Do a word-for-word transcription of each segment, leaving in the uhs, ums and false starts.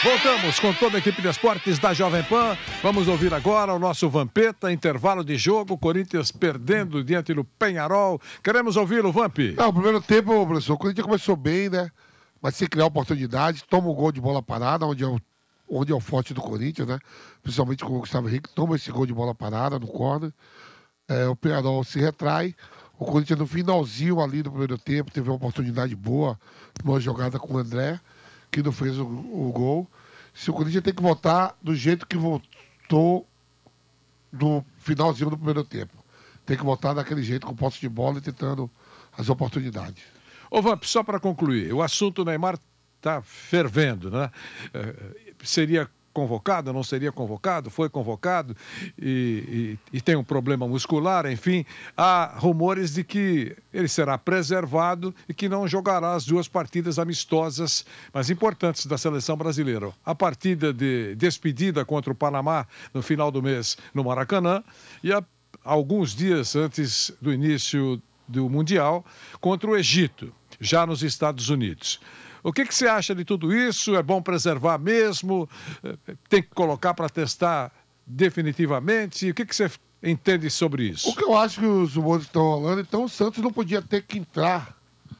Voltamos com toda a equipe de esportes da Jovem Pan. Vamos ouvir agora o nosso Vampeta, intervalo de jogo, Corinthians perdendo diante do Peñarol. Queremos ouvi-lo, Vamp. Não, o primeiro tempo, professor, o Corinthians começou bem, né? Mas sem criar oportunidade, toma um gol de bola parada, onde é o, onde é o forte do Corinthians, né? Principalmente com o Gustavo Henrique, toma esse gol de bola parada no corner. É, o Peñarol se retrai. O Corinthians no finalzinho ali do primeiro tempo teve uma oportunidade boa, numa jogada com o André, que não fez o, o gol. Se o Corinthians tem que voltar do jeito que voltou no finalzinho do primeiro tempo. Tem que voltar daquele jeito, com posse de bola e tentando as oportunidades. Ô, Vamp, só para concluir, o assunto Neymar está fervendo, né? É, seria convocado, não seria convocado, foi convocado e, e, e tem um problema muscular, enfim, há rumores de que ele será preservado e que não jogará as duas partidas amistosas, mas importantes da seleção brasileira. A partida de despedida contra o Panamá no final do mês no Maracanã e a, alguns dias antes do início do Mundial contra o Egito, já nos Estados Unidos. O que, que você acha de tudo isso? É bom preservar mesmo? Tem que colocar para testar definitivamente? O que, que você entende sobre isso? O que eu acho que os rumores estão rolando, então o Santos não podia ter que entrar,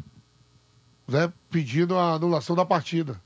né, pedindo a anulação da partida.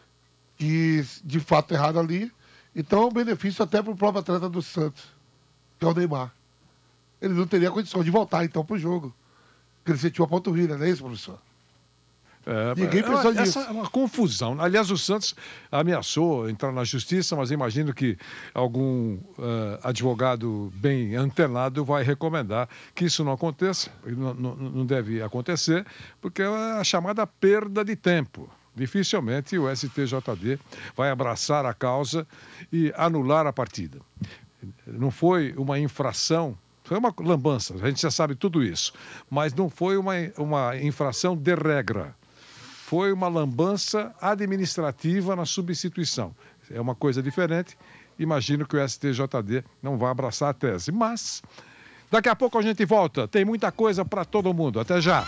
E, de fato, errado ali. Então, é um benefício até para o próprio atleta do Santos, que é o Neymar. Ele não teria condição de voltar, então, para o jogo. Porque ele sentiu a panturrilha, não é isso, professor? É, Ninguém pensou essa nisso. é uma confusão. Aliás, o Santos ameaçou entrar na justiça, mas imagino que algum uh, advogado bem antenado vai recomendar que isso não aconteça, não, não, não deve acontecer, porque é a chamada perda de tempo. Dificilmente o S T J D vai abraçar a causa e anular a partida. Não foi uma infração. Foi uma lambança, a gente já sabe tudo isso, mas não foi uma, uma infração de regra. Foi uma lambança administrativa na substituição. É uma coisa diferente. Imagino que o S T J D não vai abraçar a tese. Mas, daqui a pouco a gente volta. Tem muita coisa para todo mundo. Até já.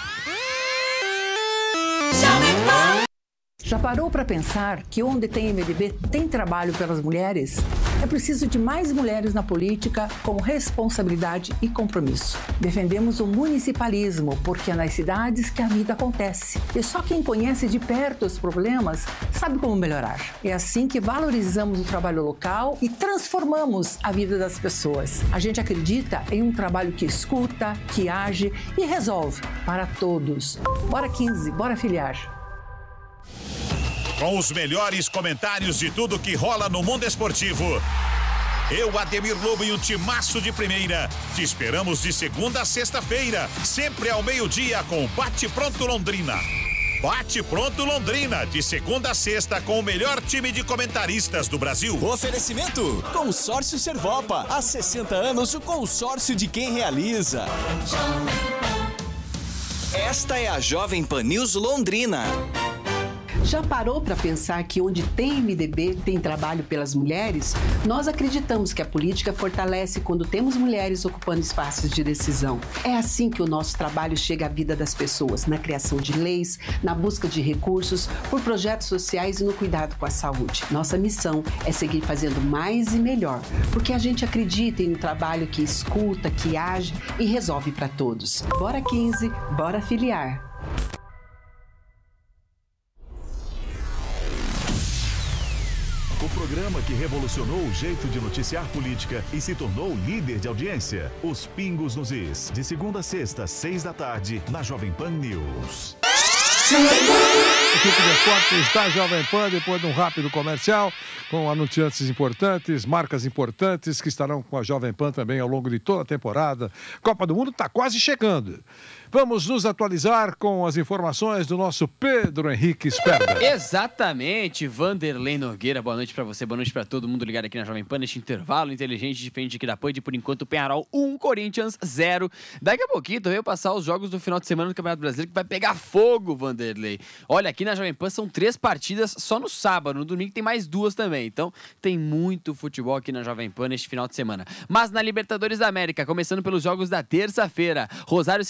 Já parou para pensar que onde tem M D B tem trabalho pelas mulheres? É preciso de mais mulheres na política com responsabilidade e compromisso. Defendemos o municipalismo porque é nas cidades que a vida acontece. E só quem conhece de perto os problemas sabe como melhorar. É assim que valorizamos o trabalho local e transformamos a vida das pessoas. A gente acredita em um trabalho que escuta, que age e resolve para todos. Bora quinze, bora filiar. Com os melhores comentários de tudo que rola no mundo esportivo. Eu, Ademir Lobo e um timaço de primeira. Te esperamos de segunda a sexta-feira, sempre ao meio-dia com Bate Pronto Londrina. Bate Pronto Londrina, de segunda a sexta com o melhor time de comentaristas do Brasil. Oferecimento: Consórcio Servopa. Há sessenta anos, o consórcio de quem realiza. Esta é a Jovem Pan News Londrina. Já parou para pensar que onde tem M D B tem trabalho pelas mulheres? Nós acreditamos que a política fortalece quando temos mulheres ocupando espaços de decisão. É assim que o nosso trabalho chega à vida das pessoas, na criação de leis, na busca de recursos, por projetos sociais e no cuidado com a saúde. Nossa missão é seguir fazendo mais e melhor, porque a gente acredita em um trabalho que escuta, que age e resolve para todos. Bora quinze, bora filiar. O programa que revolucionou o jeito de noticiar política e se tornou líder de audiência. Os Pingos nos Is. De segunda a sexta, seis da tarde, na Jovem Pan News. Equipe de esportes da Jovem Pan, depois de um rápido comercial, com anunciantes importantes, marcas importantes que estarão com a Jovem Pan também ao longo de toda a temporada. Copa do Mundo está quase chegando. Vamos nos atualizar com as informações do nosso Pedro Henrique Sperber. Exatamente, Vanderlei Nogueira, boa noite pra você, boa noite pra todo mundo ligado aqui na Jovem Pan, neste intervalo inteligente, diferente aqui da Pan, de por enquanto Peñarol um, Corinthians zero. Daqui a pouquinho eu venho passar os jogos do final de semana do Campeonato Brasileiro, que vai pegar fogo, Vanderlei. Olha, aqui na Jovem Pan são três partidas só no sábado, no domingo tem mais duas também, então tem muito futebol aqui na Jovem Pan neste final de semana. Mas na Libertadores da América, começando pelos jogos da terça-feira, Rosário Central quatro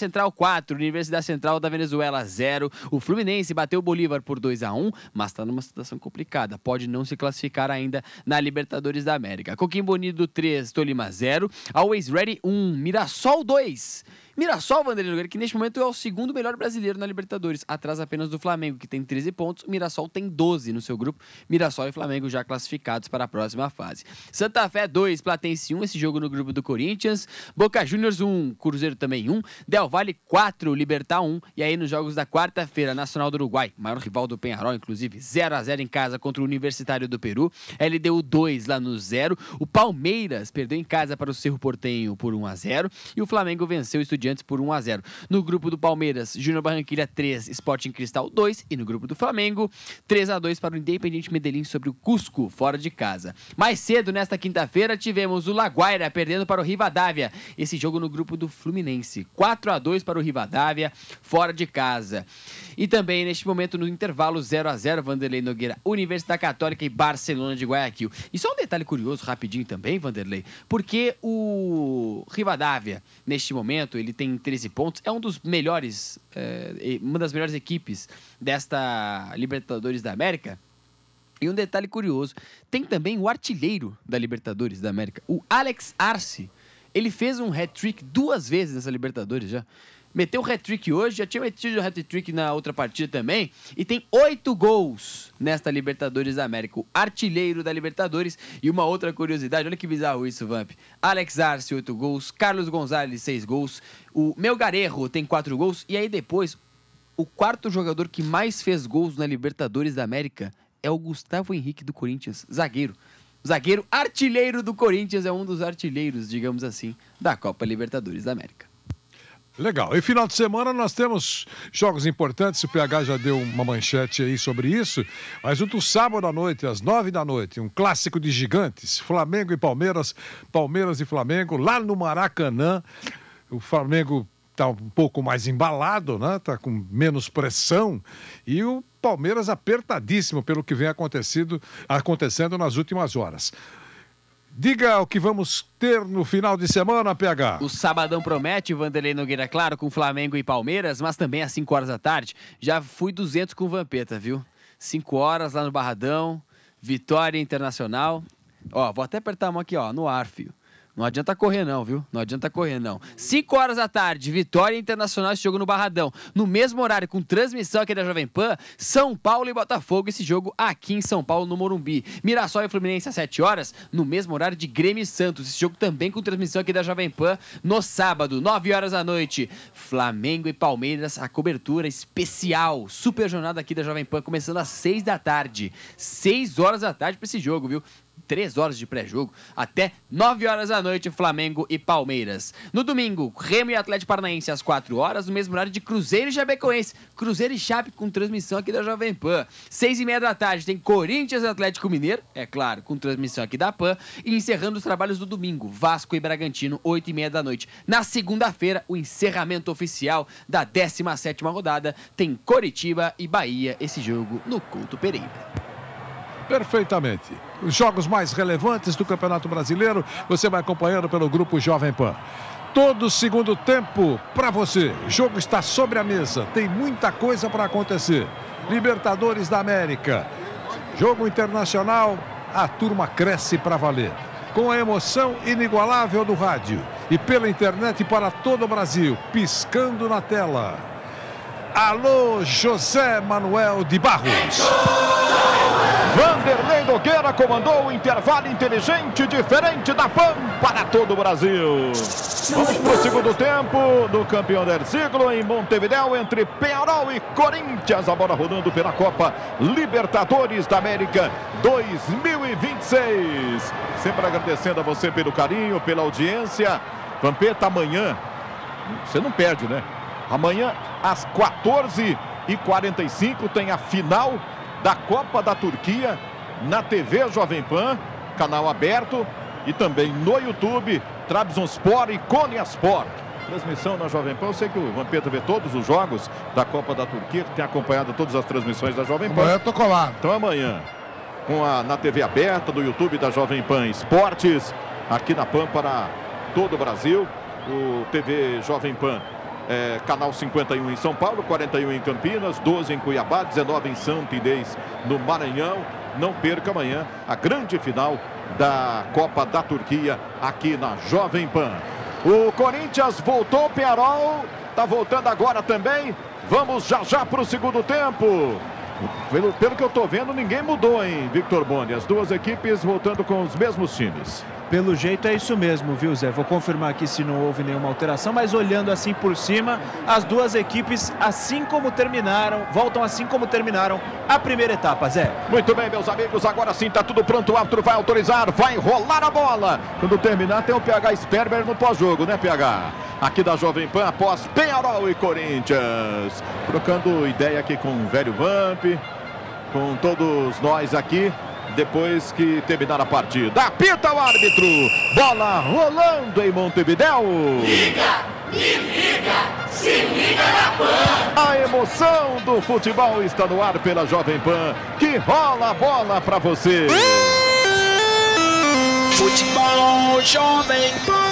quatro, Universidade Central da Venezuela zero. O Fluminense bateu o Bolívar por dois a um, mas está numa situação complicada. Pode não se classificar ainda na Libertadores da América. Coquimbo Unido três, Tolima zero. Always Ready um, Mirassol dois. Mirassol, Vanderlei Nogueira, que neste momento é o segundo melhor brasileiro na Libertadores, atrás apenas do Flamengo, que tem treze pontos, Mirassol tem doze no seu grupo, Mirassol e Flamengo já classificados para a próxima fase. Santa Fé dois, Platense um, esse jogo no grupo do Corinthians, Boca Juniors um, Cruzeiro também um, Del Valle quatro, Libertad um, e aí nos jogos da quarta-feira, Nacional do Uruguai, maior rival do Peñarol, inclusive, zero a zero em casa contra o Universitário do Peru, L D U dois lá no zero, o Palmeiras perdeu em casa para o Cerro Porteño por um a zero, e o Flamengo venceu o Estudiantes por um a zero. No grupo do Palmeiras, Júnior Barranquilla três, Sporting Cristal dois, e no grupo do Flamengo, três a dois para o Independiente Medellín sobre o Cusco, fora de casa. Mais cedo, nesta quinta-feira, tivemos o La Guaira perdendo para o Rivadavia, esse jogo no grupo do Fluminense, quatro a dois para o Rivadavia, fora de casa. E também, neste momento, no intervalo, zero a zero, Vanderlei Nogueira, Universidade Católica e Barcelona de Guayaquil. E só um detalhe curioso, rapidinho também, Vanderlei, porque o Rivadavia, neste momento, ele tem treze pontos, é um dos melhores, é, uma das melhores equipes desta Libertadores da América. E um detalhe curioso, tem também o artilheiro da Libertadores da América, o Alex Arce. Ele fez um hat-trick duas vezes nessa Libertadores já. Meteu o hat-trick hoje, já tinha metido o hat-trick na outra partida também. E tem oito gols nesta Libertadores da América. O artilheiro da Libertadores. E uma outra curiosidade, olha que bizarro isso, Vamp. Alex Arce, oito gols. Carlos Gonzalez, seis gols. O Melgarejo tem quatro gols. E aí depois, o quarto jogador que mais fez gols na Libertadores da América é o Gustavo Henrique do Corinthians, zagueiro. Zagueiro artilheiro do Corinthians, é um dos artilheiros, digamos assim, da Copa Libertadores da América. Legal. E final de semana nós temos jogos importantes, o P H já deu uma manchete aí sobre isso, mas o do sábado à noite, às nove da noite, um clássico de gigantes, Flamengo e Palmeiras, Palmeiras e Flamengo, lá no Maracanã. O Flamengo está um pouco mais embalado, né? Está com menos pressão, e o Palmeiras apertadíssimo pelo que vem acontecido, acontecendo nas últimas horas. Diga o que vamos ter no final de semana, P H. O sabadão promete, Vanderlei Nogueira, claro, com Flamengo e Palmeiras, mas também às cinco horas da tarde. Já fui duzentos com o Vampeta, viu? cinco horas lá no Barradão, Vitória Internacional. Ó, vou até apertar a mão aqui, ó, no ar, filho. Não adianta correr não, viu? Não adianta correr não. cinco horas da tarde, Vitória Internacional, esse jogo no Barradão. No mesmo horário, com transmissão aqui da Jovem Pan, São Paulo e Botafogo, esse jogo aqui em São Paulo, no Morumbi. Mirassol e Fluminense às sete horas, no mesmo horário de Grêmio e Santos. Esse jogo também com transmissão aqui da Jovem Pan, no sábado, nove horas da noite. Flamengo e Palmeiras, a cobertura especial, super jornada aqui da Jovem Pan, começando às seis da tarde. seis horas da tarde para esse jogo, viu? três horas de pré-jogo, até nove horas da noite, Flamengo e Palmeiras. No domingo, Remo e Atlético Paranaense às quatro horas, no mesmo horário de Cruzeiro e Chapecoense. Cruzeiro e Chape com transmissão aqui da Jovem Pan. seis e meia da tarde tem Corinthians e Atlético Mineiro, é claro, com transmissão aqui da Pan. E encerrando os trabalhos do domingo, Vasco e Bragantino, oito e meia da noite. Na segunda-feira, o encerramento oficial da décima sétima rodada, tem Coritiba e Bahia, esse jogo no Couto Pereira. Perfeitamente. Os jogos mais relevantes do Campeonato Brasileiro, você vai acompanhando pelo Grupo Jovem Pan. Todo segundo tempo para você. O jogo está sobre a mesa. Tem muita coisa para acontecer. Libertadores da América. Jogo internacional, a turma cresce para valer. Com a emoção inigualável do rádio. E pela internet para todo o Brasil. Piscando na tela. Alô, José Manuel de Barros. Vanderlei Nogueira comandou o intervalo inteligente, diferente da Pan para todo o Brasil. Vamos para o segundo tempo do campeão del siglo em Montevidéu, entre Peñarol e Corinthians. A bola rodando pela Copa Libertadores da América dois mil e vinte e seis. Sempre agradecendo a você pelo carinho, pela audiência. Vampeta, amanhã, você não perde, né? Amanhã, às quatorze e quarenta e cinco, tem a final da Copa da Turquia na T V Jovem Pan, canal aberto, e também no YouTube, Trabzonspor e Konyaspor. Transmissão na Jovem Pan. Eu sei que o Vampeta vê todos os jogos da Copa da Turquia, que tem acompanhado todas as transmissões da Jovem Pan. Amanhã eu tô colado. Então amanhã, com a, na T V aberta, do YouTube da Jovem Pan Esportes, aqui na Pan para todo o Brasil, o T V Jovem Pan É, canal cinquenta e um em São Paulo, quarenta e um em Campinas, doze em Cuiabá, dezenove em Santa Inês, no Maranhão. Não perca amanhã a grande final da Copa da Turquia aqui na Jovem Pan. O Corinthians voltou, Peñarol está voltando agora também. Vamos já já para o segundo tempo. Pelo, pelo que eu estou vendo, ninguém mudou, hein, Victor Boni? As duas equipes voltando com os mesmos times. Pelo jeito é isso mesmo, viu, Zé? Vou confirmar aqui se não houve nenhuma alteração, mas olhando assim por cima, as duas equipes, assim como terminaram, voltam assim como terminaram a primeira etapa, Zé. Muito bem, meus amigos, agora sim tá tudo pronto, o árbitro vai autorizar, vai rolar a bola. Quando terminar tem o P H Sperber no pós-jogo, né, P H? Aqui da Jovem Pan, após Peñarol e Corinthians. Trocando ideia aqui com o velho Vamp, com todos nós aqui. Depois que terminar a partida, apita o árbitro, bola rolando em Montevidéu. Liga, me liga, se liga na Pan. A emoção do futebol está no ar pela Jovem Pan, que rola a bola pra você. Futebol Jovem Pan.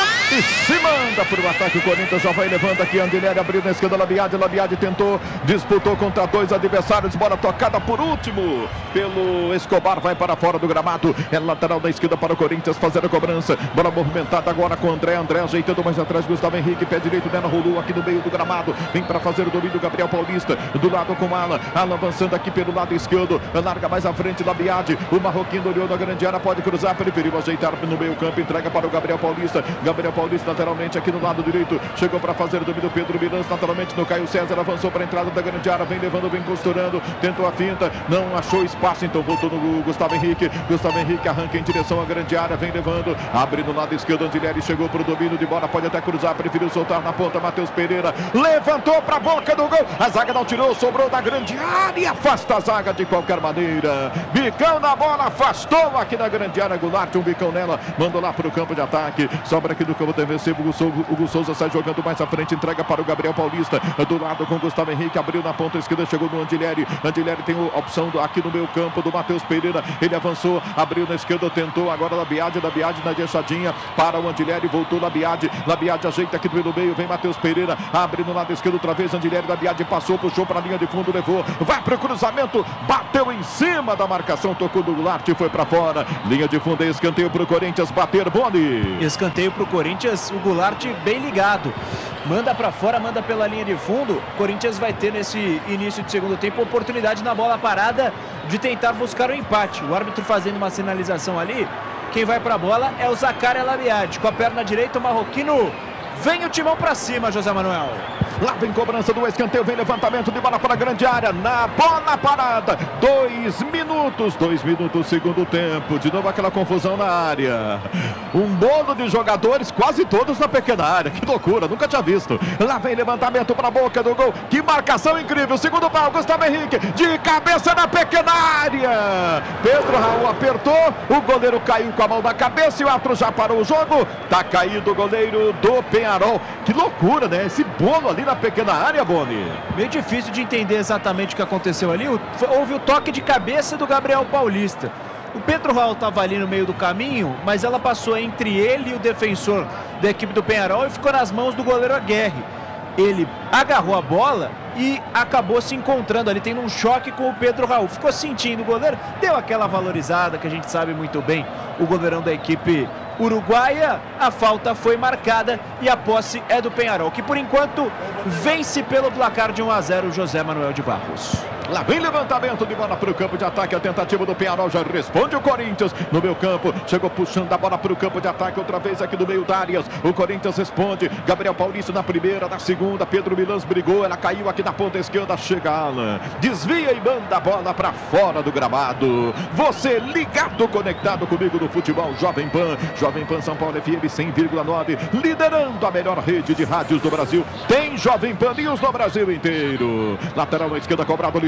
E se manda para o ataque, o Corinthians já vai levando aqui, Andilhério abriu na esquerda, Labiade, Labiade tentou, disputou contra dois adversários, bola tocada por último pelo Escobar, vai para fora do gramado, é lateral da esquerda para o Corinthians fazer a cobrança, bola movimentada agora com o André, André ajeitando mais atrás, Gustavo Henrique, pé direito, Nena rolou aqui no meio do gramado, vem para fazer o domínio, Gabriel Paulista, do lado com Alan, Alan avançando aqui pelo lado esquerdo, larga mais à frente, Labiade, o Marroquino olhou na grande área, pode cruzar, preferiu ajeitar no meio campo, entrega para o Gabriel Paulista, Gabriel Paulista lateralmente aqui no lado direito, chegou para fazer o domínio Pedro Milans, lateralmente no Caio César, avançou para a entrada da grande área, vem levando, vem costurando, tentou a finta, não achou espaço, então voltou no Gustavo Henrique, Gustavo Henrique arranca em direção à grande área, vem levando, abre no lado esquerdo, Andilhério chegou para o domínio de bola, pode até cruzar, preferiu soltar na ponta, Matheus Pereira, levantou para a boca do gol, a zaga não tirou, sobrou da grande área, afasta a zaga de qualquer maneira, bicão na bola, afastou aqui na grande área, Goulart, um bicão nela, mandou lá para o campo de ataque, sobra aqui do campo defensivo, o Hugo Souza sai jogando mais à frente, entrega para o Gabriel Paulista, do lado com o Gustavo Henrique, abriu na ponta esquerda, chegou no Andilhério, Andilhério tem a opção do, aqui no meio campo do Matheus Pereira, ele avançou, abriu na esquerda, tentou agora Labiade, Labiade na deixadinha para o Andilhério, voltou Labiade, Labiade ajeita aqui pelo meio, vem Matheus Pereira, abre no lado esquerdo outra vez, Andilhério, Labiade passou, puxou para a linha de fundo, levou, vai para o cruzamento, bateu em cima da marcação, tocou do Goulart e foi para fora, linha de fundo, escanteio para o Corinthians bater, Boni. Escanteio para o Corinthians, o Goulart bem ligado, manda para fora, manda pela linha de fundo, o Corinthians vai ter nesse início de segundo tempo oportunidade na bola parada de tentar buscar o empate, o árbitro fazendo uma sinalização ali, quem vai para a bola é o Zaccaria Labiade, com a perna direita o Marroquino, vem o timão para cima, José Manuel. Lá vem cobrança do escanteio, vem levantamento de bola para a grande área, na bola parada, dois minutos, dois minutos, segundo tempo, de novo aquela confusão na área, um bolo de jogadores, quase todos na pequena área, que loucura, nunca tinha visto, lá vem levantamento para a boca do gol, que marcação incrível, segundo pau, Gustavo Henrique, de cabeça na pequena área, Pedro Raul apertou, o goleiro caiu com a mão na cabeça e o árbitro já parou o jogo, tá caído o goleiro do Peñarol, que loucura, né, esse bolo ali na pequena área, Boni. Meio difícil de entender exatamente o que aconteceu ali. Houve o toque de cabeça do Gabriel Paulista. O Pedro Raul estava ali no meio do caminho, mas ela passou entre ele e o defensor da equipe do Peñarol e ficou nas mãos do goleiro Aguerre. Ele agarrou a bola e acabou se encontrando ali, tendo um choque com o Pedro Raul. Ficou sentindo o goleiro, deu aquela valorizada que a gente sabe muito bem, o goleirão da equipe uruguaia, a falta foi marcada e a posse é do Peñarol, que por enquanto vence pelo placar de um a zero, José Manuel de Barros. Lá vem levantamento de bola para o campo de ataque, a tentativa do Peñarol, já responde o Corinthians no meio campo, chegou puxando a bola para o campo de ataque, outra vez aqui no meio da áreas, o Corinthians responde, Gabriel Paulista na primeira, na segunda, Pedro Milans brigou, ela caiu aqui na ponta esquerda, chega Alan, desvia e manda a bola para fora do gramado, você ligado, conectado comigo no futebol Jovem Pan, Jovem Pan São Paulo F M cem vírgula nove, liderando a melhor rede de rádios do Brasil, tem Jovem Pan News no Brasil inteiro, lateral na esquerda, cobrado Oliveira,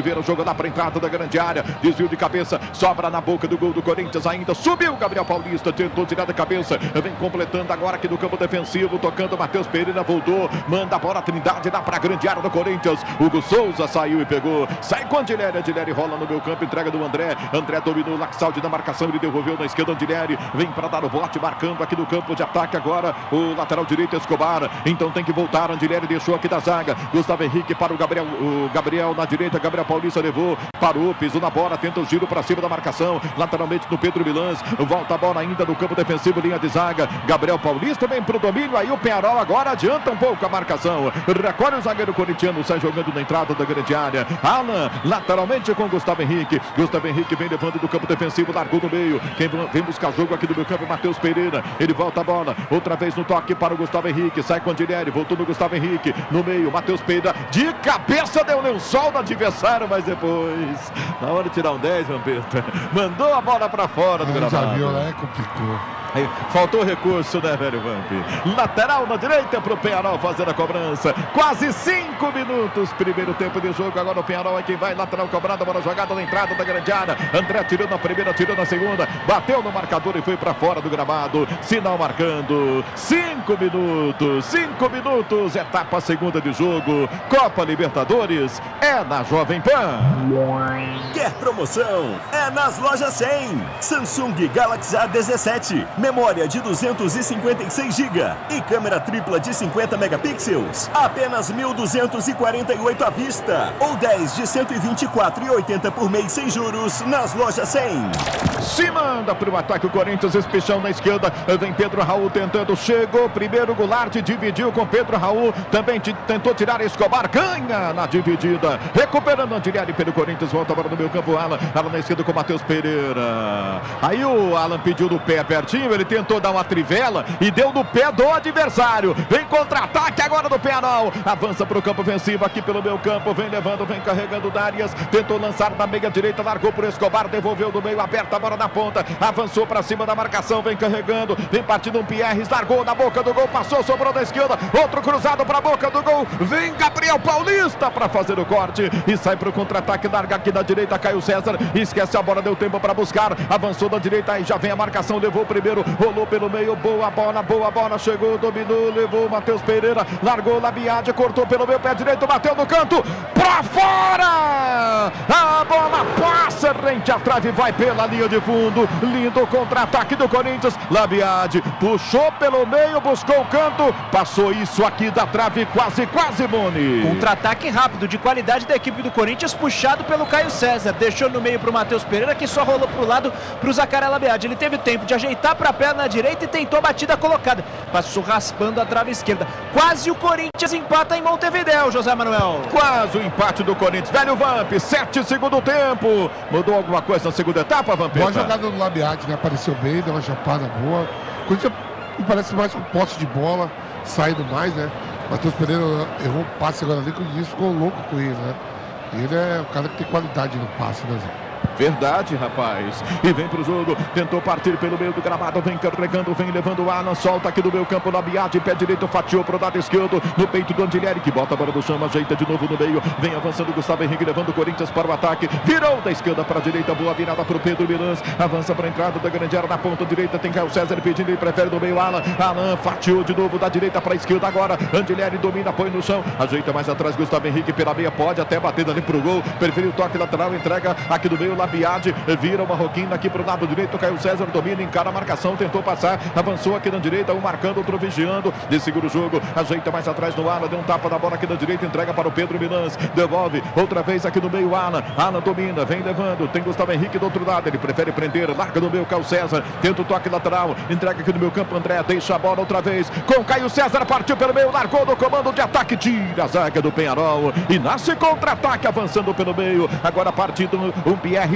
Oliveira jogou lá para entrada da grande área, desvio de cabeça, sobra na boca do gol do Corinthians ainda, subiu Gabriel Paulista, tentou tirar da cabeça, vem completando agora aqui no campo defensivo, tocando Matheus Pereira, voltou, manda a bola Trindade, dá para a grande área do Corinthians, Hugo Souza saiu e pegou, sai com Andileri, Andileri rola no meio campo, entrega do André, André dominou o Laxaldi na marcação, ele devolveu na esquerda, Andileri vem para dar o bote, marcando aqui no campo de ataque agora, o lateral direito Escobar, então tem que voltar, Andileri deixou aqui da zaga, Gustavo Henrique para o Gabriel, o Gabriel na direita, Gabriel Paulista levou, parou, pisou na bola, tenta o giro para cima da marcação, lateralmente no Pedro Milans, volta a bola ainda no campo defensivo, linha de zaga, Gabriel Paulista vem pro domínio, aí o Penharol agora adianta um pouco a marcação, recolhe o zagueiro corintiano, sai jogando na entrada da grande área, Alan, lateralmente com Gustavo Henrique, Gustavo Henrique vem levando do campo defensivo, largou no meio, quem vem buscar jogo aqui do meu campo, Matheus Pereira, ele volta a bola, outra vez no toque para o Gustavo Henrique, sai com o Andileri, voltou no Gustavo Henrique, no meio, Matheus Pereira, de cabeça deu lençol do adversário, mas depois, na hora de tirar um dez, Vampeta, mandou a bola para fora do gramado. Já viu, né? Complicou. Aí, faltou recurso, né, velho Vamp? Lateral na direita pro Penharol fazer a cobrança. Quase cinco minutos, primeiro tempo de jogo. Agora o Penharol é quem vai, lateral cobrada, bola jogada na entrada da grande área. André tirou na primeira, tirou na segunda, bateu no marcador e foi pra fora do gramado. Sinal marcando. Cinco minutos, cinco minutos, etapa segunda de jogo. Copa Libertadores é na Jovem Pan. Quer promoção? É nas lojas cem. Samsung Galaxy A dezessete. Memória de duzentos e cinquenta e seis gigabytes e câmera tripla de cinquenta megapixels. Apenas mil duzentos e quarenta e oito à vista. Ou dez de cento e vinte e quatro e oitenta por mês sem juros nas lojas cem. Se manda para o ataque o Corinthians, espichão na esquerda. Vem Pedro Raul tentando. Chegou primeiro Goulart, dividiu com Pedro Raul. Também tentou tirar Escobar. Ganha na dividida. Recuperando Andileri pelo Corinthians. Volta agora no meio campo. Alan. Alan na esquerda com Matheus Pereira. Aí o Alan pediu do pé pertinho. Ele tentou dar uma trivela e deu no pé do adversário. Vem contra-ataque agora do Penharol. Avança para o campo ofensivo aqui pelo meio campo. Vem levando, vem carregando Darias. Tentou lançar na meia direita. Largou por Escobar. Devolveu do meio aberto. A bola na ponta. Avançou para cima da marcação. Vem carregando. Vem partindo um Pierres. Largou na boca do gol. Passou, sobrou da esquerda. Outro cruzado para a boca do gol. Vem Gabriel Paulista para fazer o corte. E sai para o contra-ataque. Larga aqui da direita. Caio César. Esquece a bola. Deu tempo para buscar. Avançou da direita. Aí já vem a marcação. Levou o primeiro. Rolou pelo meio, boa bola, boa bola, chegou, dominou, levou o Matheus Pereira, largou o Labiade, cortou pelo meio pé direito, bateu no canto, pra fora! A bola passa, rente à trave, vai pela linha de fundo, lindo contra-ataque do Corinthians, Labiade puxou pelo meio, buscou o canto, passou isso aqui da trave, quase, quase, Boni. Contra-ataque rápido, de qualidade da equipe do Corinthians, puxado pelo Caio César, deixou no meio pro Matheus Pereira, que só rolou pro lado pro Zacariá Labiade, ele teve tempo de ajeitar pra perna direita e tentou a batida colocada. Passou raspando a trave esquerda. Quase o Corinthians empata em Montevidéu, José Manuel. Quase o empate do Corinthians. Velho Vamp, sete segundo tempo. Mudou alguma coisa na segunda etapa, Vampeta? Boa jogada do Labiade, né? Apareceu bem, deu uma chapada boa. O Corinthians me parece mais com posse de bola, saindo mais, né? Matheus Pereira errou um passe agora ali, que o Diniz ficou louco com ele, né? Ele é o cara que tem qualidade no passe, né, Zé? Verdade, rapaz. E vem pro jogo. Tentou partir pelo meio do gramado. Vem carregando, vem levando o Alan. Solta aqui do meio campo. Labiade, pé direito, fatiou pro lado esquerdo. No peito do Andileri, que bota a bola do chão. Ajeita de novo no meio. Vem avançando Gustavo Henrique, levando o Corinthians para o ataque. Virou da esquerda para a direita. Boa virada pro Pedro Milans. Avança para a entrada da grande área. Na ponta direita tem Caio César pedindo. Ele prefere do meio Alan. Alan fatiou de novo da direita para a esquerda agora. Andileri domina, põe no chão. Ajeita mais atrás Gustavo Henrique pela meia. Pode até bater ali pro gol. Preferiu o toque lateral. Entrega aqui do meio Labiade. Vira uma roquinha aqui pro lado direito. Caio César domina, encara a marcação, tentou passar, avançou aqui na direita, um marcando, outro vigiando, segura o jogo, ajeita mais atrás no Alan, deu um tapa na bola aqui na direita, entrega para o Pedro Milans, devolve, outra vez aqui no meio Alan, Alan domina, vem levando, tem Gustavo Henrique do outro lado, ele prefere prender, larga no meio Caio César, tenta o toque lateral, entrega aqui no meio campo, André, deixa a bola outra vez, com Caio César, partiu pelo meio, largou do comando de ataque, tira a zaga do Penharol, e nasce contra-ataque, avançando pelo meio, agora partindo um Pierre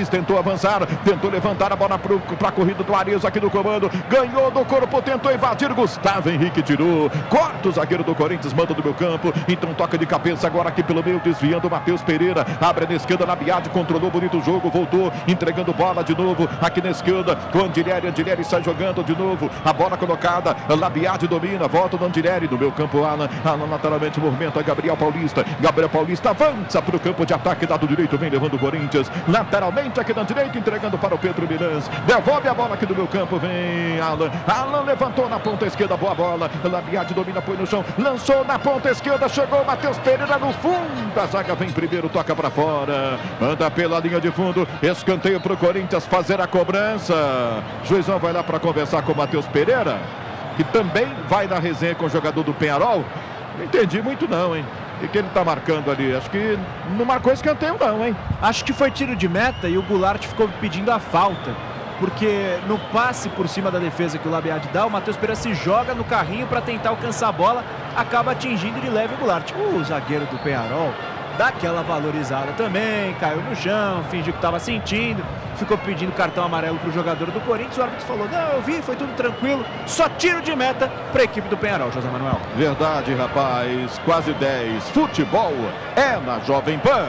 Luiz tentou avançar, tentou levantar a bola para a corrida do Arias aqui do comando. Ganhou do corpo, tentou invadir. Gustavo Henrique tirou. Corta o zagueiro do Corinthians, manda do meu campo. Então toca de cabeça agora aqui pelo meio, desviando o Matheus Pereira. Abre na esquerda, Labiade controlou bonito o jogo, voltou, entregando bola de novo aqui na esquerda. Com Andilhéry, Andilhéry sai jogando de novo. A bola colocada, Labiade domina, volta do Andilhéry no meu campo. Alan, Alan lateralmente movimenta Gabriel Paulista. Gabriel Paulista avança para o campo de ataque, lado direito, vem levando o Corinthians. Lateralmente aqui na direita, entregando para o Pedro Mirans. Devolve a bola aqui do meu campo, vem Alan. Alan levantou na ponta esquerda, boa bola. Labiade domina, põe no chão, lançou na ponta esquerda, chegou o Matheus Pereira no fundo. A zaga vem primeiro, toca para fora. Manda pela linha de fundo, escanteio para o Corinthians fazer a cobrança. Juizão vai lá para conversar com o Matheus Pereira, que também vai na resenha com o jogador do Peñarol. Não entendi muito não, hein? O que ele tá marcando ali? Acho que não marcou escanteio não, hein? Acho que foi tiro de meta e o Goulart ficou pedindo a falta. Porque no passe por cima da defesa que o Labiade dá, o Matheus Pereira se joga no carrinho para tentar alcançar a bola, acaba atingindo de leve o Goulart. O zagueiro do Peñarol dá aquela valorizada também, caiu no chão, fingiu que estava sentindo, ficou pedindo cartão amarelo para o jogador do Corinthians. O árbitro falou, não, eu vi, foi tudo tranquilo, só tiro de meta para a equipe do Peñarol, José Manuel. Verdade, rapaz, quase dez. Futebol é na Jovem Pan.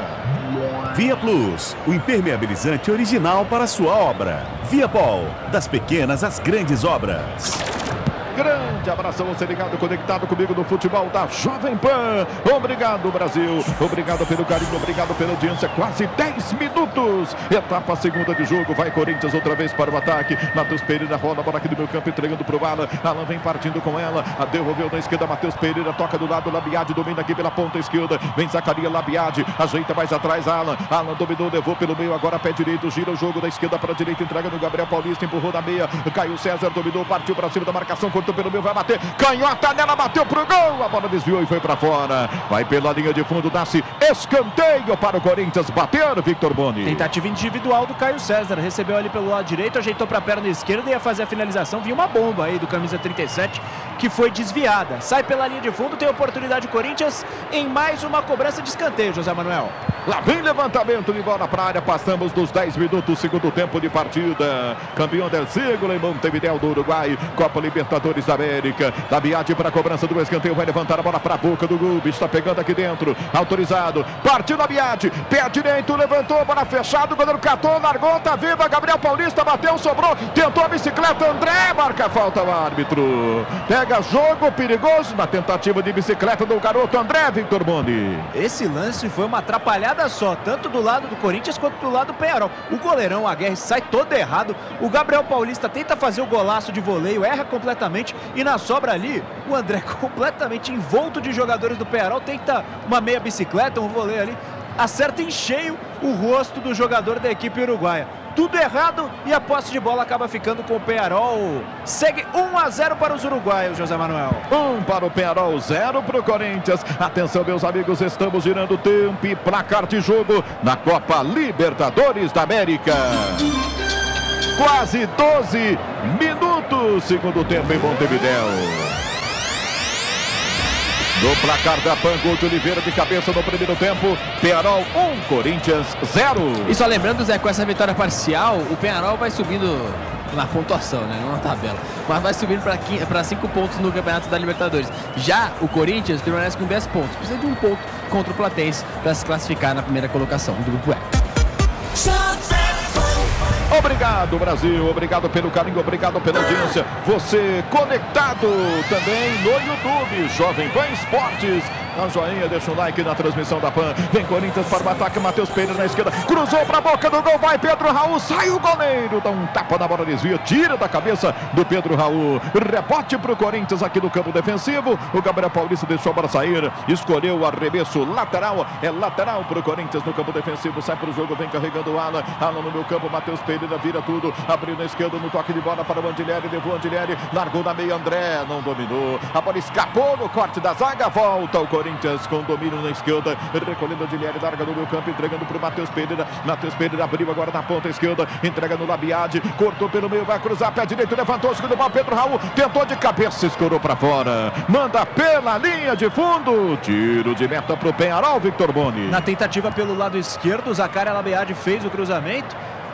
Via Plus, o impermeabilizante original para a sua obra. Via Pol, das pequenas às grandes obras. Grande abração, você ligado, conectado comigo no futebol da Jovem Pan. Obrigado, Brasil. Obrigado pelo carinho, obrigado pela audiência. Quase dez minutos. Etapa segunda de jogo. Vai Corinthians outra vez para o ataque. Matheus Pereira rola a bola aqui do meu campo, entregando para o Alan. Alan vem partindo com ela. A devolveu na esquerda. Matheus Pereira toca do lado. Labiade domina aqui pela ponta esquerda. Vem Zacaria, Labiade. Ajeita mais atrás. Alan. Alan dominou, levou pelo meio. Agora pé direito. Gira o jogo da esquerda para a direita. Entrega no Gabriel Paulista. Empurrou na meia. Caio César dominou. Partiu para cima da marcação. Pelo meio, vai bater, canhota nela, bateu pro gol, a bola desviou e foi para fora, vai pela linha de fundo, nasce escanteio para o Corinthians bater, Victor Boni. Tentativa individual do Caio César, recebeu ali pelo lado direito, ajeitou para a perna esquerda e ia fazer a finalização, vinha uma bomba aí do camisa trinta e sete, que foi desviada, sai pela linha de fundo, tem oportunidade Corinthians em mais uma cobrança de escanteio, José Manuel. Lá vem levantamento de bola para a área, passamos dos dez minutos, segundo tempo de partida, campeão del siglo em Montevideo do Uruguai, Copa Libertadores da América. Labiade para a cobrança do escanteio, vai levantar a bola para a boca do gol, está pegando aqui dentro, autorizado, partiu Labiade, pé direito, levantou, bola fechada, o goleiro catou, largou, tá viva, Gabriel Paulista bateu, sobrou, tentou a bicicleta, André, marca a falta o árbitro, pega jogo perigoso na tentativa de bicicleta do garoto André, Victor Boni. Esse lance foi uma atrapalhada só, tanto do lado do Corinthians quanto do lado do Peñarol. O goleirão Aguirre sai todo errado, o Gabriel Paulista tenta fazer o golaço de voleio, erra completamente e na sobra ali, o André completamente envolto de jogadores do Peñarol, tenta uma meia bicicleta, um voleio ali, acerta em cheio o rosto do jogador da equipe uruguaia. Tudo errado e a posse de bola acaba ficando com o Peñarol. Segue um a zero para os uruguaios, José Manuel. um para o Peñarol, zero para o Corinthians. Atenção, meus amigos, estamos girando tempo e placar de jogo na Copa Libertadores da América. Quase doze minutos, segundo tempo em Montevideo. No placar da Pan, gol de Oliveira de cabeça no primeiro tempo. Peñarol um, Corinthians zero. E só lembrando, Zé, com essa vitória parcial, o Peñarol vai subindo na pontuação, né? Não na tabela. Mas vai subindo para cinco pontos no Campeonato da Libertadores. Já o Corinthians permanece com dez pontos. Precisa de um ponto contra o Platense para se classificar na primeira colocação do Grupo E. Obrigado, Brasil, obrigado pelo carinho, obrigado pela audiência. Você conectado também no YouTube, Jovem Pan Esportes. A joinha, deixa um like na transmissão da Pan. Vem Corinthians para o ataque, Matheus Pereira na esquerda, cruzou para a boca do gol, vai Pedro Raul, sai o goleiro, dá um tapa na bola, desvia, tira da cabeça do Pedro Raul. Rebote para o Corinthians aqui no campo defensivo. O Gabriel Paulista deixou a bola sair, escolheu o arremesso lateral, é lateral para o Corinthians no campo defensivo, sai para o jogo, vem carregando o Alan, Alan no meu campo, Matheus Pereira vira tudo, abriu na esquerda no toque de bola para o Andilhéry, levou o Andilhéry, largou na meia, André não dominou, a bola escapou no corte da zaga, volta o Corinthians com domínio na esquerda, recolhendo o Andilhéry, larga no meu campo, entregando para o Matheus Pereira, Matheus Pereira abriu agora na ponta esquerda, entrega no Labiade, cortou pelo meio, vai cruzar, pé direito, levantou o segundo bola, Pedro Raul, tentou de cabeça, escorou para fora, manda pela linha de fundo, tiro de meta para o Peñarol, Victor Boni. Na tentativa pelo lado esquerdo, o Zacaria Labiade fez o cruzamento,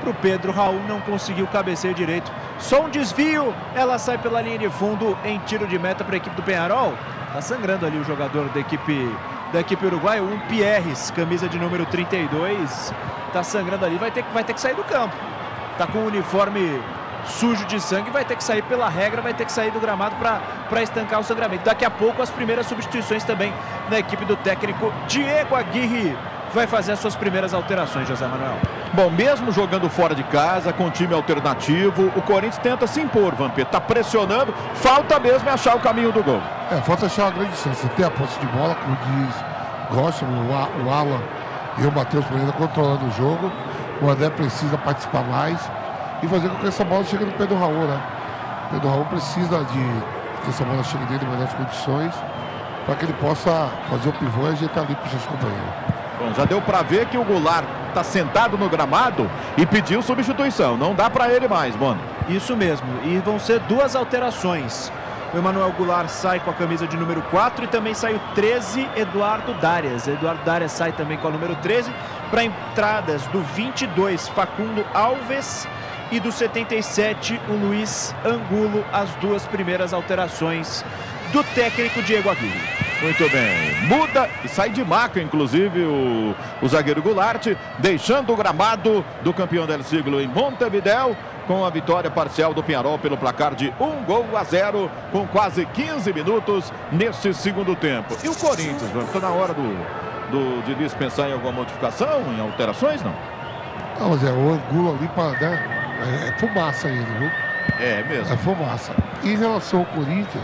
para o Pedro Raul, não conseguiu o cabeceio direito. Só um desvio, ela sai pela linha de fundo em tiro de meta para a equipe do Peñarol. Tá sangrando ali o jogador da equipe, da equipe uruguaia, um Pierres, camisa de número trinta e dois. Tá sangrando ali, vai ter, vai ter que sair do campo. Tá com o uniforme sujo de sangue, vai ter que sair pela regra, vai ter que sair do gramado para estancar o sangramento. Daqui a pouco as primeiras substituições também na equipe do técnico Diego Aguirre. Vai fazer as suas primeiras alterações, José Manuel. Bom, mesmo jogando fora de casa, com time alternativo, o Corinthians tenta se impor, Vampeta. Tá pressionando, falta mesmo é achar o caminho do gol. É, falta achar uma grande chance. Ter a posse de bola, como diz Gosta, o, o Alan e o Matheus Pereira controlando o jogo. O André precisa participar mais e fazer com que essa bola chegue no Pedro Raul, né? O Pedro Raul precisa de que essa bola chegue nele em melhores condições para que ele possa fazer o pivô e ajeitar ali para os seus companheiros. Bom, já deu para ver que o Goulart está sentado no gramado e pediu substituição. Não dá para ele mais, mano. Isso mesmo. E vão ser duas alterações. O Emanuel Goulart sai com a camisa de número quatro e também sai o treze, Eduardo Darias. Eduardo Darias sai também com a número treze. Para entradas do vinte e dois, Facundo Alves, e do setenta e sete, o Luiz Angulo. As duas primeiras alterações do técnico Diego Aguirre. Muito bem, muda e sai de maca, inclusive, o, o zagueiro Goulart, deixando o gramado do campeão del siglo em Montevidéu, com a vitória parcial do Peñarol pelo placar de um gol a zero, com quase quinze minutos neste segundo tempo. E o Corinthians, está na hora do, do Diniz pensar em alguma modificação, em alterações, não? Não, mas é o Angulo ali para, né? É, é fumaça ele, viu? É mesmo. É fumaça. Em relação ao Corinthians,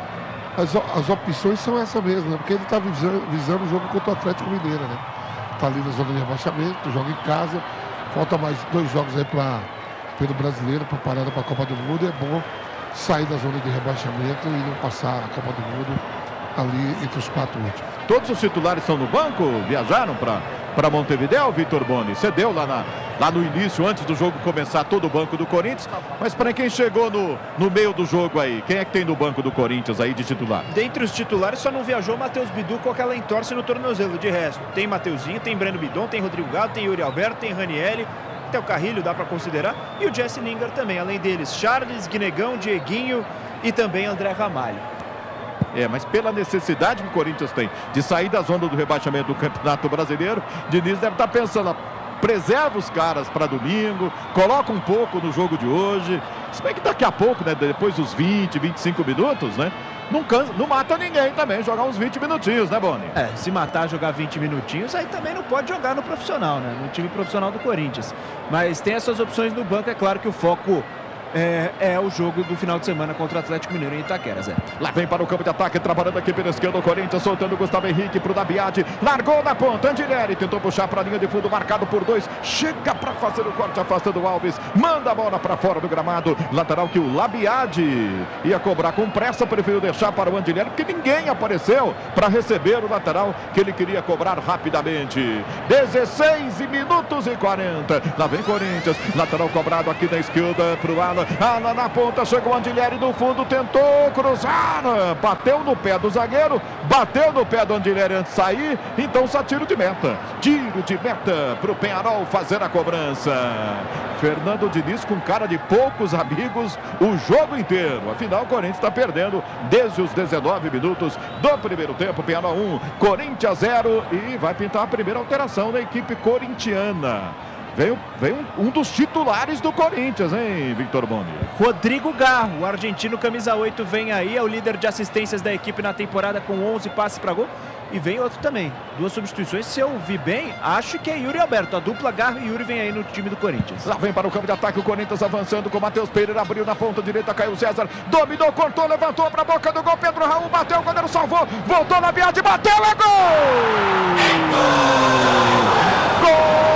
As, as opções são essa mesmo, né? Porque ele está visando, visando o jogo contra o Atlético Mineiro, né? Está ali na zona de rebaixamento, joga em casa. Falta mais dois jogos aí para pelo brasileiro, preparado para a Copa do Mundo. É bom sair da zona de rebaixamento e não passar a Copa do Mundo ali entre os quatro últimos. Todos os titulares estão no banco? Viajaram para Montevidéu, Vitor Boni? Cedeu lá, na, lá no início, antes do jogo começar, todo o banco do Corinthians. Mas para quem chegou no, no meio do jogo aí, quem é que tem no banco do Corinthians aí de titular? Dentre os titulares só não viajou Matheus Bidu com aquela entorse no tornozelo. De resto, tem Mateuzinho, tem Breno Bidon, tem Rodrigo Galo, tem Yuri Alberto, tem Ranieri, até o Carrilho dá para considerar, e o Jesse Lingard também. Além deles, Charles, Guinegão, Dieguinho e também André Ramalho. É, mas pela necessidade que o Corinthians tem de sair da zona do rebaixamento do Campeonato Brasileiro, Diniz deve estar pensando, preserva os caras para domingo, coloca um pouco no jogo de hoje, se bem que daqui a pouco, né, depois dos vinte, vinte e cinco minutos, né, não, cansa, não mata ninguém também, jogar uns vinte minutinhos, né, Boni? É, se matar, jogar vinte minutinhos, aí também não pode jogar no profissional, né, no time profissional do Corinthians. Mas tem essas opções no banco, é claro que o foco É, é o jogo do final de semana contra o Atlético Mineiro em Itaquera, Zé. Lá vem para o campo de ataque, trabalhando aqui pela esquerda o Corinthians, soltando o Gustavo Henrique para o Dabiati, largou na ponta, Andilleri tentou puxar para a linha de fundo, marcado por dois, chega para fazer o corte, afastando o Alves, manda a bola para fora do gramado, lateral que o Labiade ia cobrar com pressa, preferiu deixar para o Andilleri, porque ninguém apareceu para receber o lateral que ele queria cobrar rapidamente. dezesseis minutos e quarenta, lá vem Corinthians, lateral cobrado aqui da esquerda para o Alan. Alan na ponta, chegou o Andilleri do fundo, tentou cruzar, bateu no pé do zagueiro, bateu no pé do Andilleri antes de sair, então só tiro de meta. Tiro de meta para o Peñarol fazer a cobrança. Fernando Diniz com cara de poucos amigos o jogo inteiro. Afinal, o Corinthians está perdendo desde os dezenove minutos do primeiro tempo. Peñarol um, Corinthians zero, e vai pintar a primeira alteração da equipe corintiana. Veio, veio um, um dos titulares do Corinthians, hein, Victor Boni? Rodrigo Garro, o argentino camisa oito, vem aí, é o líder de assistências da equipe na temporada com onze passes para gol. E vem outro também, duas substituições, se eu vi bem, acho que é Yuri Alberto. A dupla Garro e Yuri vem aí no time do Corinthians. Lá vem para o campo de ataque o Corinthians avançando com o Matheus Pereira, abriu na ponta direita, caiu o César, dominou, cortou, levantou para a boca do gol, Pedro Raul bateu, o goleiro salvou, voltou na Biade, bateu, é gol! Gol!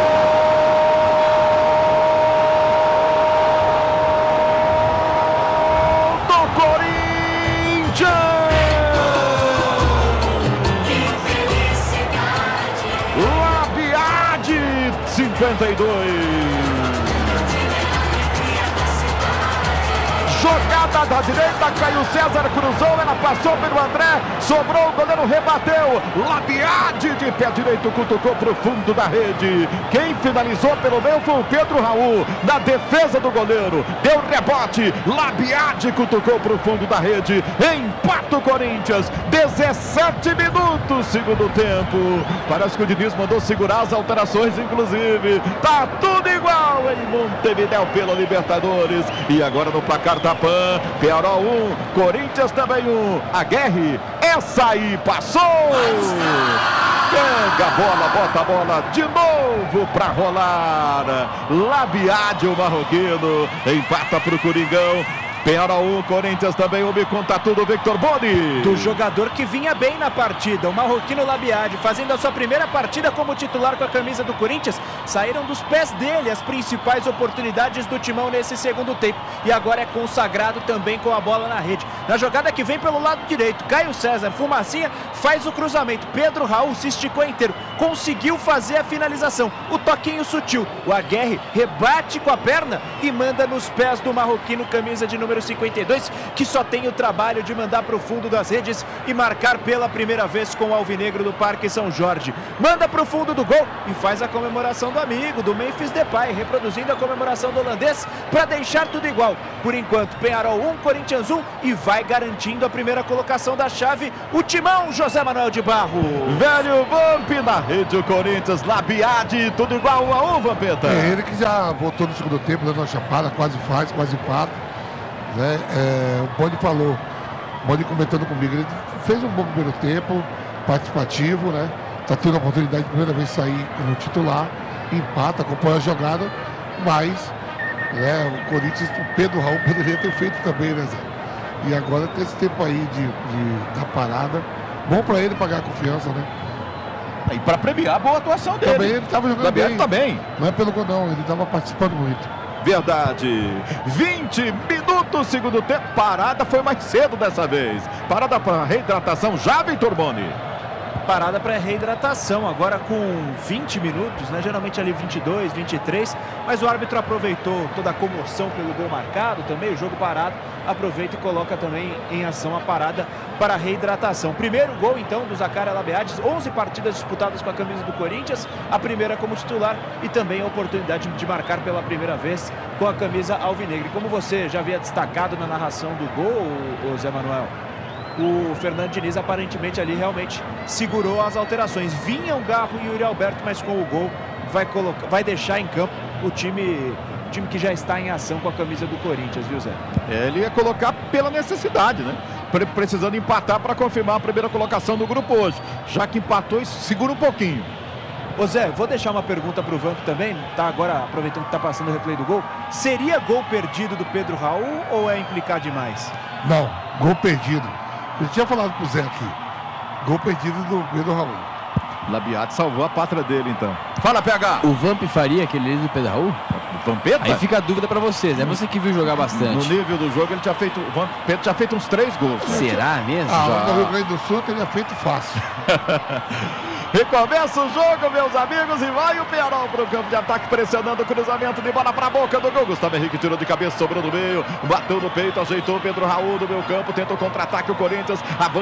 cinquenta e dois. jogada da direita, Caio César cruzou, ela passou pelo André, sobrou, o goleiro rebateu, Labiade de pé direito, cutucou para o fundo da rede. Quem finalizou pelo meio foi o Pedro Raul, na defesa do goleiro, deu rebote, Labiade cutucou para o fundo da rede, empata o Corinthians, dezessete minutos, segundo tempo. Parece que o Diniz mandou segurar as alterações, inclusive. Tá tudo igual em Montevidéu pela Libertadores. E agora no placar da Pan, Pearol um, Corinthians também um. Aguerre, essa aí passou! Pega a bola, bota a bola de novo pra rolar. Labiade, o marroquino, empata pro Coringão. Pearol um, Corinthians também, o bico tá tudo, Victor Boni. Do jogador que vinha bem na partida, o marroquino Labiade, fazendo a sua primeira partida como titular com a camisa do Corinthians, saíram dos pés dele as principais oportunidades do Timão nesse segundo tempo. E agora é consagrado também com a bola na rede. Na jogada que vem pelo lado direito, Caio César, Fumacinha, faz o cruzamento. Pedro Raul se esticou inteiro, conseguiu fazer a finalização. O toquinho sutil, o Aguerre rebate com a perna e manda nos pés do marroquino, camisa de número cinquenta e dois, que só tem o trabalho de mandar para o fundo das redes e marcar pela primeira vez com o alvinegro do Parque São Jorge. Manda para o fundo do gol e faz a comemoração do amigo, do Memphis Depay, reproduzindo a comemoração do holandês para deixar tudo igual. Por enquanto, Pearol um, Corinthians um, e vai garantindo a primeira colocação da chave o Timão, José Manuel de Barro. Velho Vamp na rede, o Corinthians, Labiade, tudo igual um a um, Vampeta. É ele que já voltou no segundo tempo, dando uma chapada, quase faz, quase empata. Né? É, o Boni falou, o Boni comentando comigo, ele fez um bom primeiro tempo, participativo, né? Tá tendo a oportunidade de primeira vez sair como titular, empata, acompanha a jogada, mas né, o Corinthians, o Pedro Raul poderia ter feito também, né, Zé? E agora tem esse tempo aí de, de da parada, bom pra ele pagar a confiança, né? E pra premiar a boa atuação dele. Também ele tava jogando Também, bem. também. Não é pelo gol não, ele tava participando muito. Verdade. vinte minutos, segundo tempo. Parada foi mais cedo dessa vez. Parada para reidratação já, Victor Boni. Parada para reidratação, agora com vinte minutos, né? Geralmente ali vinte e dois, vinte e três, mas o árbitro aproveitou toda a comoção pelo gol marcado, também o jogo parado, aproveita e coloca também em ação a parada para a reidratação. Primeiro gol então do Zaccaria Labiade, onze partidas disputadas com a camisa do Corinthians, a primeira como titular e também a oportunidade de marcar pela primeira vez com a camisa alvinegra. E como você já havia destacado na narração do gol, o Zé Manuel, o Fernando Diniz aparentemente ali realmente segurou as alterações. Vinha o Garro e o Yuri Alberto, mas com o gol vai, colocar, vai deixar em campo o time, o time que já está em ação com a camisa do Corinthians, viu, Zé? É, ele ia colocar pela necessidade, né? Precisando empatar para confirmar a primeira colocação do grupo hoje. Já que empatou, segura um pouquinho. Ô Zé, vou deixar uma pergunta para o Vamp também, tá agora aproveitando que está passando o replay do gol. Seria gol perdido do Pedro Raul ou é implicar demais? Não, gol perdido. Eu tinha falado pro Zé aqui. Gol perdido do Pedro Raul. Labiade salvou a pátria dele, então. Fala, P H! O Vamp faria aquele livro do Pedro Raul? O Vampeta? Aí fica a dúvida pra vocês, é você que viu jogar bastante. No nível do jogo, ele tinha feito, o Vampeta tinha feito uns três gols. Será mesmo? Ah, no Rio Grande do Sul teria feito fácil. Recomeça o jogo, meus amigos, e vai o Pearol pro campo de ataque, pressionando o cruzamento de bola pra boca do gol. Gustavo Henrique tirou de cabeça, sobrou no meio, bateu no peito, ajeitou Pedro Raul do meio campo, tentou contra-ataque o Corinthians, avança.